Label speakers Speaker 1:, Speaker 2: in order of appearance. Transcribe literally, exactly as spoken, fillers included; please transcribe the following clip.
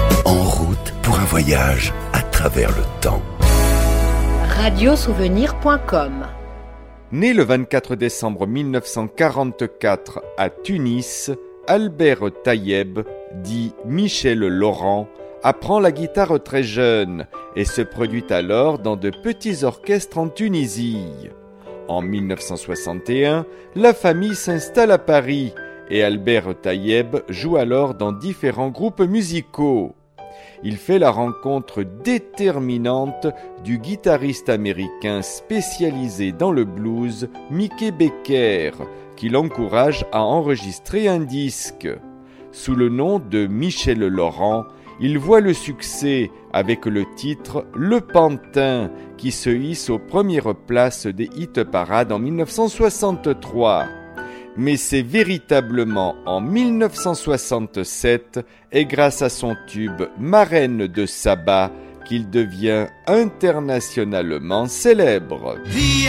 Speaker 1: En route pour un voyage à travers le temps.
Speaker 2: radio souvenir point com.
Speaker 3: Né le vingt-quatre décembre mille neuf cent quarante-quatre à Tunis, Albert Tayeb, dit Michel Laurent, apprend la guitare très jeune et se produit alors dans de petits orchestres en Tunisie. En mille neuf cent soixante et un, la famille s'installe à Paris et Albert Tayeb joue alors dans différents groupes musicaux. Il fait la rencontre déterminante du guitariste américain spécialisé dans le blues, Mickey Becker, qui l'encourage à enregistrer un disque. Sous le nom de Michel Laurent, il voit le succès avec le titre « Le Pantin » qui se hisse aux premières places des hit-parades en mille neuf cent soixante-trois. Mais c'est véritablement en mille neuf cent soixante-sept et grâce à son tube « Marraine de Saba » qu'il devient internationalement célèbre.